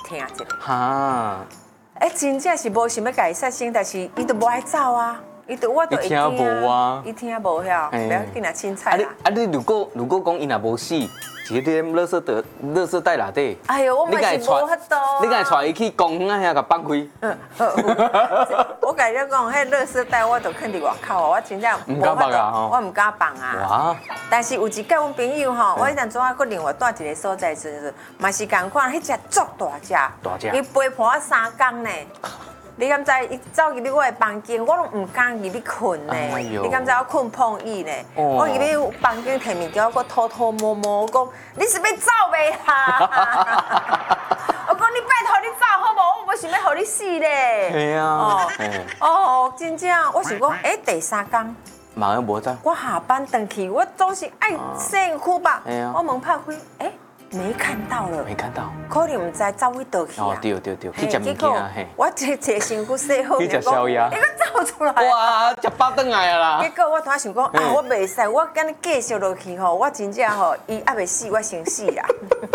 听一下。 哈， 真正是无想要甲伊杀生，但是伊都无爱走啊，我都会听无啊， 伊听无晓，不要紧啦，凊彩啦。 你如果讲伊若无死，是伫垃圾袋内底。 哎呦，我嘛是无法度。 你敢带伊去公园遐甲放开？ 我甲你讲，迄垃圾袋我都囥伫外口啊，我真正唔敢放啊， 我唔敢放啊。 哇！ 但是有一届阮朋友吼，我迄阵总啊搁另外住一个所在时，嘛是共款，迄只足大只，伊陪伴我3工呢。你敢知？伊走入去我的房间，我都唔敢入去困呢。你敢知我困碰椅呢？我入去房间摕物件，我偷偷摸摸，我讲你是要走袂啦？我讲你拜托你走好无？我无想要互你死咧。 系啊。 真正，我是讲，第3工。 嘛样无走。 我下班回去，我总是爱洗裤吧。我门拍开，没看到了。 没看到。 可能唔知走去倒去啊。 对，去食物件嘿。 我一身躯洗好， 去食宵夜。 你个走出来。 哇，食饱转来啊啦。 结果我当时想讲，我袂使，我敢继续落去吼，我真正吼，伊还袂死，我先死啦。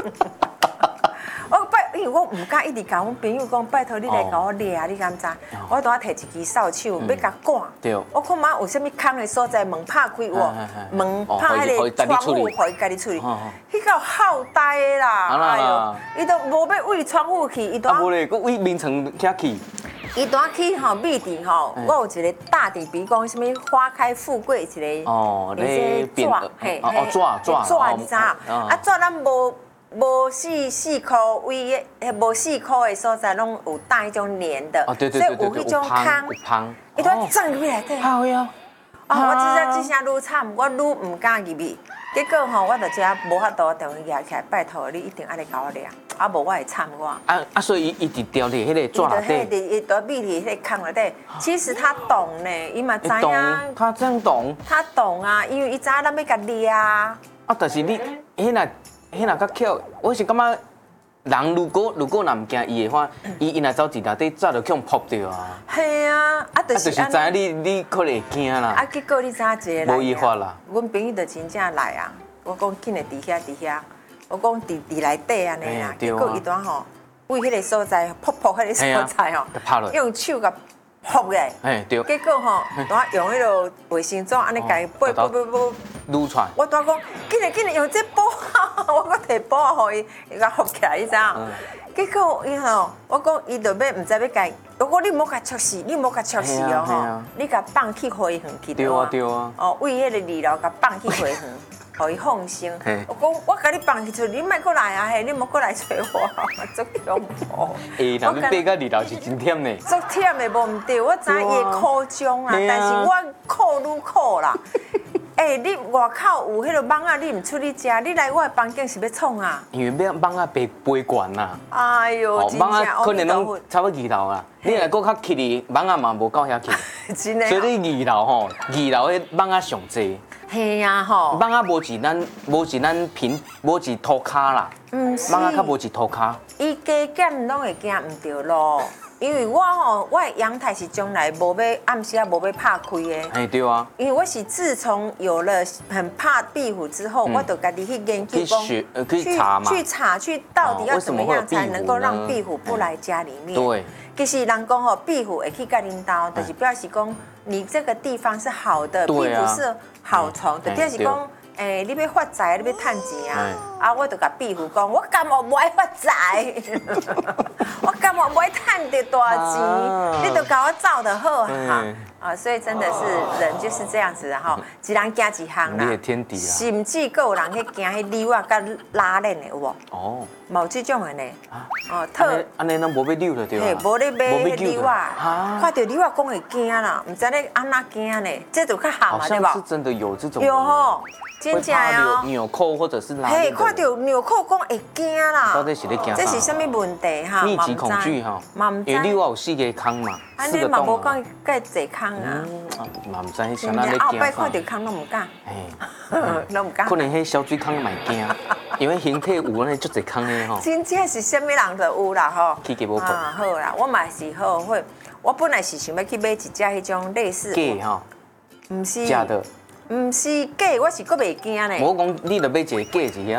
因为我唔敢一直甲阮朋友讲，拜托你来甲我掠，你敢知？我当摕一支扫帚要甲赶。 对。 我看嘛有啥物空的所在，门拍开哇，门拍迄个窗户，互伊家己处理。迄个好呆的啦，哎呦，伊都无要为窗户去，伊都。 无咧，佮为眠床遐去。 伊当去吼，密地吼，我有一个大地比讲什么花开富贵一个， 咧纸， 嘿， 纸你知啊？纸咱无4块位的，无4块的所在，拢有带迄种黏的， 所以有迄种空，伊都藏入内底。 好呀！ 我这声愈惨，我愈唔敢入去。结果吼，我就只无法度电话举起来，拜托你一定爱来甲我掠，无我会惨我。 所以伊直掉伫迄个纸内底。 伊都密伫迄个空内底。其实他懂呢，伊嘛知影。 他这样懂？ 他懂啊，因为伊知影咱要甲掠啊。 但是你迄若较巧，我是感觉人如果若唔惊伊的话，伊若走伫内底，早就去扑着啊。 系啊， 就是知影你可能会惊啦。 结果你知影一个来？ 无伊法啦。 阮朋友就真正来啊！我讲紧的伫遐，我讲伫内底安尼啦。结果伊当吼，为迄个所在扑迄个所在吼，用手甲扑来。 对。 结果吼，当用迄个卫生纸安尼甲伊拨。 撸出来。 我当讲，紧来用这布，我搁摕布互伊甲合起来，你知影？结果伊吼，我讲伊就要唔知要甲，我讲你莫甲戳死，你莫甲戳死哦吼，你甲放去花园去对啊对啊。 为迄个二楼甲放去花园，互伊放生。我讲我甲你放去出，你莫过来啊嘿，你莫过来找我，足恐怖。 人要爬到2楼是真忝呢。 足忝的无唔对，我知伊会苦衷啊，但是我苦愈苦啦。你外口有迄个蠓仔，你唔出去食，你来我的房间是要创啊？ 因为要蠓仔飞悬啦。 哎呦，真正蠓仔可能拢差不多2楼啦。你若搁较起哩，蠓仔嘛无到遐去。 真的。 所以你2楼吼，2楼的蠓仔上济。 系啊吼。 蠓仔无是咱平，无是涂骹啦。蠓仔较无是涂骹。 伊加减拢会行唔着路。因为我吼，我的阳台是从来无要暗时啊无要拍开的。 哎，对啊。 因为我是自从有了很怕壁虎之后，我就家己去研究去查嘛， 去到底要怎么样才能够让壁虎不来家里面。 对。 其实人讲吼，壁虎会去甲恁兜，就是表示讲你这个地方是好的，壁虎是好虫，就表示讲。你要发财，你要趁钱啊！我就甲壁虎讲，我甘愿不爱发财，我甘愿不爱趁着大钱，你就甲我走就好哈。所以真的是人就是这样子哈，一人惊一项啦。 你的天敌啦。 甚至还有人去惊迄溜啊，甲拉链的有无？ 哦。 冇这种的呢。 安尼咱无要溜了对吧？ 嘿，无咧买迄溜啊，看到溜啊讲会惊啦，唔知咧安怎惊呢？这就较好嘛，对吧？ 好像是真的有这种。 有吼。真正哦， 纽扣或者是拉链。嘿，看到纽扣讲会惊啦。 到底是咧惊啥？ 这是什么问题哈？ 密集恐惧哈。因为溜啊有4个坑嘛，4个洞。 嘛无讲介济坑啊。 嘛唔知像咱咧惊。 后摆看到坑拢唔敢。拢唔敢。 可能迄小水坑嘛惊，因为形体有安尼足济坑的吼。 真正是什么人都有啦吼。 去给无破。 好啦，我嘛是好会，我本来是想要去买一只迄种类似。 假哈。 唔是。 假的。 唔是假，我是阁袂惊呢。 我讲你著买一个假一个，